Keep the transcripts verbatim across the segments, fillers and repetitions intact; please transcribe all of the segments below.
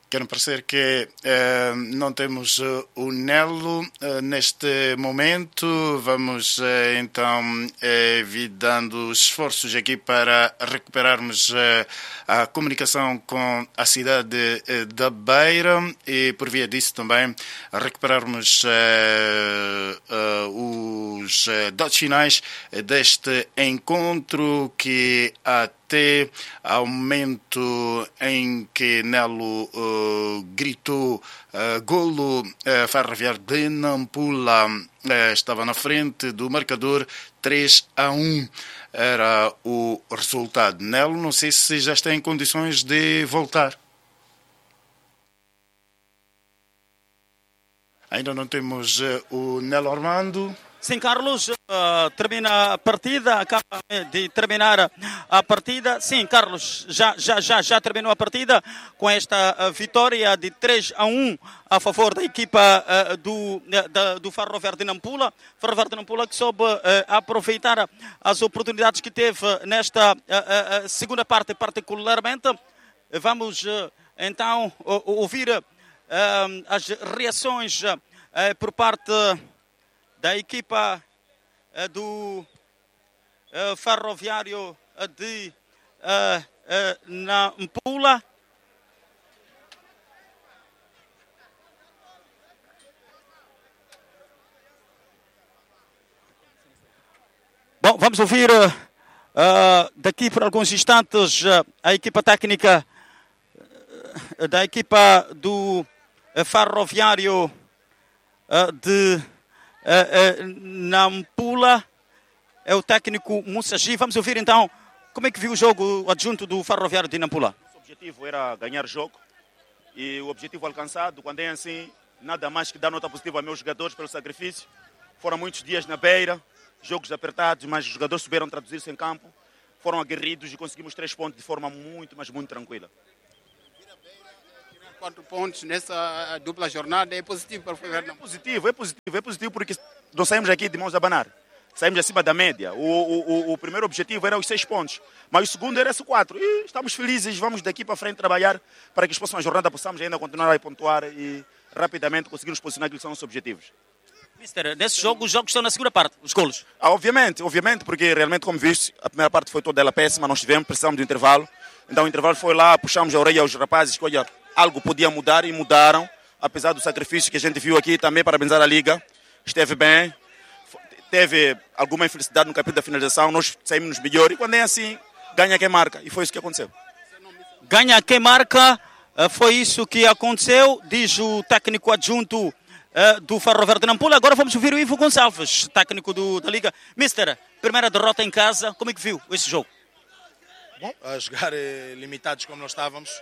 Quero parecer que uh, não temos uh, o Nelo uh, neste momento. Vamos uh, então uh, vir dando esforços aqui para recuperarmos uh, a comunicação com a cidade uh, da Beira e, por via disso, também recuperarmos uh, uh, os uh, dados finais deste encontro que até ao momento em que Nelo uh, gritou uh, golo, uh, Ferroviário de Nampula uh, estava na frente do marcador. Três a um era o resultado. Nelo, não sei se já está em condições de voltar. Ainda não temos uh, o Nelo Armando. Sim, Carlos, uh, termina a partida, acaba de terminar a partida. Sim, Carlos, já, já, já, já terminou a partida com esta uh, vitória de três a um a favor da equipa uh, do, da, do Ferroviário de Nampula. Ferroviário de Nampula que soube uh, aproveitar as oportunidades que teve nesta uh, uh, segunda parte particularmente. Vamos uh, então uh, ouvir uh, as reações uh, por parte da equipa uh, do uh, Ferroviário de uh, uh, Nampula. Bom, vamos ouvir uh, daqui por alguns instantes uh, a equipa técnica uh, da equipa do uh, Ferroviário uh, de Uh, uh, Nampula, é o técnico Mussagi. Vamos ouvir então como é que viu o jogo, o adjunto do Ferroviário de Nampula. O objetivo era ganhar o jogo e o objetivo alcançado. Quando é assim, nada mais que dar nota positiva aos meus jogadores pelo sacrifício. Foram muitos dias na beira, jogos apertados, mas os jogadores souberam traduzir-se em campo, foram aguerridos e conseguimos três pontos de forma muito, mas muito tranquila. Quatro pontos nessa dupla jornada é positivo para o Ferroviário. É positivo, é positivo, é positivo porque não saímos aqui de mãos a abanar. Saímos acima da média. O, o, o primeiro objetivo era os seis pontos, mas o segundo era esse quatro. E estamos felizes, vamos daqui para frente trabalhar para que a próxima jornada possamos ainda continuar a pontuar e rapidamente conseguir nos posicionar aquilo que são os nossos objetivos. Mister, nesse jogo os jogos estão na segunda parte, os golos. Ah, obviamente, obviamente, porque realmente, como viste, a primeira parte foi toda ela péssima, nós tivemos, precisamos do intervalo. Então o intervalo foi lá, puxamos a orelha aos rapazes que, olha, algo podia mudar e mudaram, apesar do sacrifício que a gente viu aqui. Também parabenizar a Liga, esteve bem, teve alguma infelicidade no capítulo da finalização, nós saímos melhor e quando é assim, ganha quem marca, e foi isso que aconteceu. Ganha quem marca, foi isso que aconteceu, diz o técnico adjunto do Ferroviário de Nampula. Agora vamos ouvir o Ivo Gonçalves, técnico do, da Liga. Mister, primeira derrota em casa, como é que viu esse jogo? Bom, a jogar eh, limitados como nós estávamos,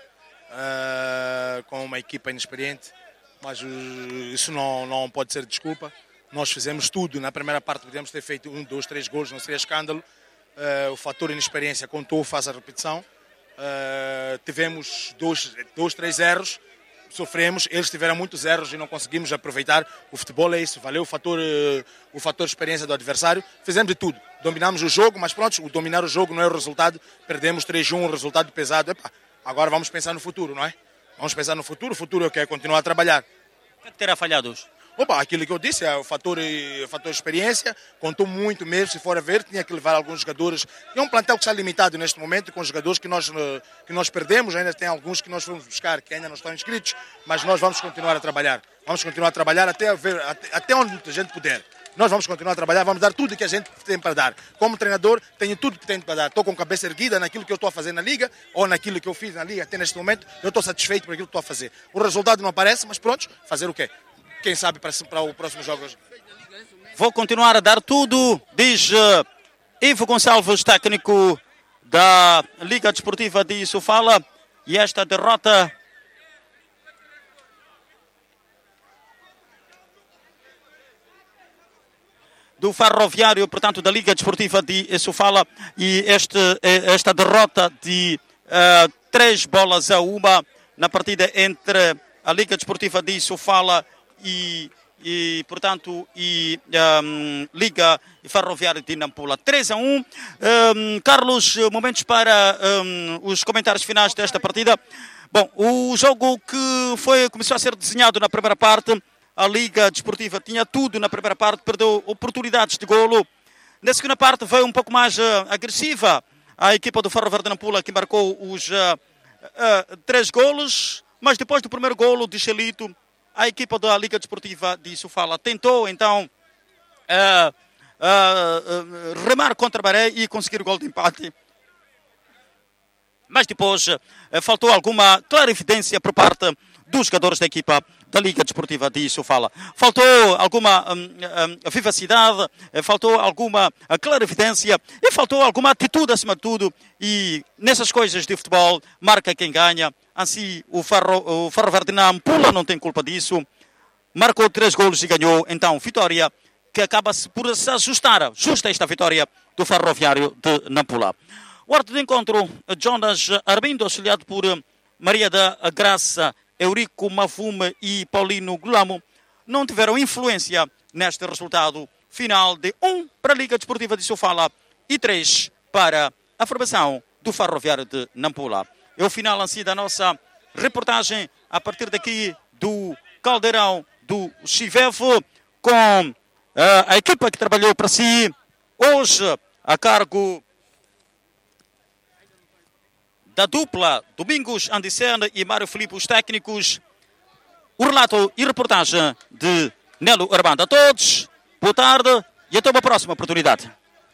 uh, com uma equipa inexperiente, mas uh, isso não, não pode ser desculpa. Nós fizemos tudo, na primeira parte podíamos ter feito um, dois, três gols, não seria escândalo. Uh, o fator inexperiência contou, faz a repetição. Uh, tivemos dois, dois, três erros, sofremos, eles tiveram muitos erros e não conseguimos aproveitar. O futebol é isso, valeu o fator, uh, o fator experiência do adversário. Fizemos de tudo, dominamos o jogo, mas pronto, o dominar o jogo não é o resultado. Perdemos três a um, um resultado pesado. Epa, agora vamos pensar no futuro, não é? Vamos pensar no futuro, o futuro é o que é continuar a trabalhar. O que é que terá falhado hoje? Opa, aquilo que eu disse é o fator, o fator experiência, contou muito mesmo, se for a ver, tinha que levar alguns jogadores. É um plantel que está limitado neste momento, com jogadores que nós, que nós perdemos, ainda tem alguns que nós fomos buscar que ainda não estão inscritos, mas nós vamos continuar a trabalhar. Vamos continuar a trabalhar até, ver, até, até onde a gente puder. Nós vamos continuar a trabalhar, vamos dar tudo que a gente tem para dar. Como treinador, tenho tudo que tenho para dar. Estou com a cabeça erguida naquilo que eu estou a fazer na Liga, ou naquilo que eu fiz na Liga até neste momento, eu estou satisfeito por aquilo que estou a fazer. O resultado não aparece, mas pronto, fazer o quê? Quem sabe para, para o próximo jogo. Vou continuar a dar tudo, diz uh, Ivo Gonçalves, técnico da Liga Desportiva de Sofala. E esta derrota do Ferroviário, portanto, da Liga Desportiva de Sofala, e este, esta derrota de uh, três bolas a uma na partida entre a Liga Desportiva de Sofala e e, portanto, e um, Liga Ferroviária de Nampula. três a um. Um, Carlos, momentos para um, os comentários finais desta partida. Bom, o jogo que foi, começou a ser desenhado na primeira parte, a Liga Desportiva tinha tudo na primeira parte, perdeu oportunidades de golo. Na segunda parte veio um pouco mais uh, agressiva a equipa do Ferroviário de Nampula, que marcou os uh, uh, três golos, mas depois do primeiro golo de Xelito, a equipa da Liga Desportiva de Sofala tentou então uh, uh, uh, remar contra a maré e conseguir o gol de empate. Mas depois uh, faltou alguma clarividência por parte dos jogadores da equipa da Liga Desportiva de Sofala. Faltou alguma um, um, vivacidade, faltou alguma clarividência e faltou alguma atitude acima de tudo. E nessas coisas de futebol, marca quem ganha. Assim, o Ferro, o Ferroviário de Nampula não tem culpa disso. Marcou três golos e ganhou. Então, vitória que acaba por se ajustar. Justa esta vitória do Ferroviário de Nampula. O árbitro de encontro, Jonas Arbindo, auxiliado por Maria da Graça, Eurico Mafume e Paulino Gulamo, não tiveram influência neste resultado final de um para a Liga Desportiva de Sofala e três para a formação do Ferroviário de Nampula. É o final assim da nossa reportagem a partir daqui do Caldeirão do Chivefo, com uh, a equipa que trabalhou para si, hoje a cargo da dupla Domingos Andicena e Mário Filipe, os técnicos. O relato e reportagem de Nelo Armando. A todos, boa tarde e até uma próxima oportunidade.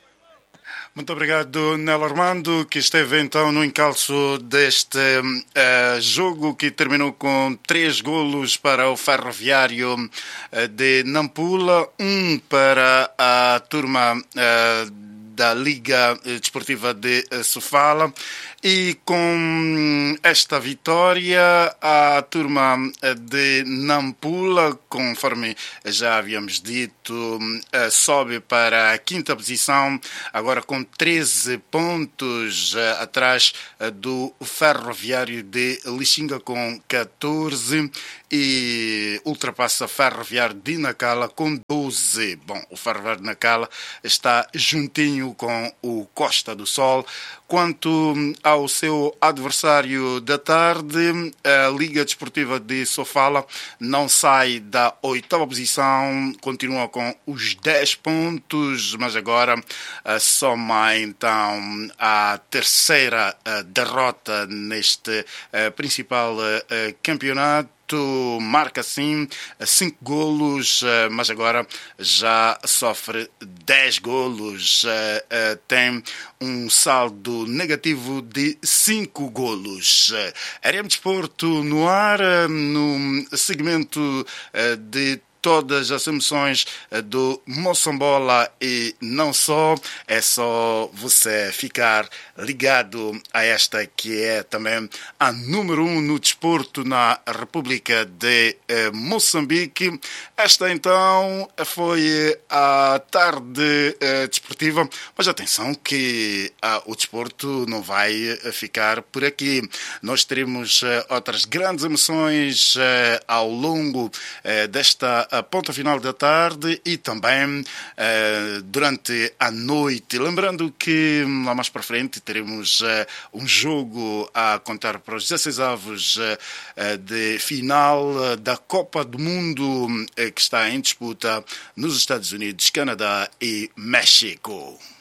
Muito obrigado, Nelo Armando, que esteve então no encalço deste uh, jogo que terminou com três golos para o Ferroviário uh, de Nampula, um para a turma uh, da Liga Desportiva de Sofala. E com esta vitória, a turma de Nampula, conforme já havíamos dito, sobe para a quinta posição, agora com treze pontos atrás do Ferroviário de Lixinga com catorze e ultrapassa o Ferroviário de Nacala com doze. Bom, o Ferroviário de Nacala está juntinho com o Costa do Sol. Quanto ao seu adversário da tarde, a Liga Desportiva de Sofala não sai da oitava posição, continua com os dez pontos, mas agora uh, soma então a terceira uh, derrota neste uh, principal uh, campeonato. Marca sim cinco golos, mas agora já sofre dez golos. Tem um saldo negativo de cinco golos. R M Desporto no ar, no segmento de todas as emoções do Moçambola e não só. É só você ficar ligado a esta que é também a número um no desporto na República de eh, Moçambique. Esta então foi a tarde eh, desportiva, mas atenção que ah, o desporto não vai ficar por aqui. Nós teremos eh, outras grandes emoções eh, ao longo eh, desta a ponta final da tarde e também eh, durante a noite. Lembrando que lá mais para frente teremos eh, um jogo a contar para os dezesseis avos eh, de final da Copa do Mundo eh, que está em disputa nos Estados Unidos, Canadá e México.